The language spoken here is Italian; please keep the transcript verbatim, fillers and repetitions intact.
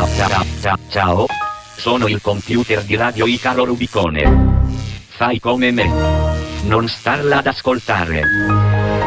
Ciao, ciao, ciao. Sono il computer di Radio Icaro Rubicone. Fai come me. Non starla ad ascoltare.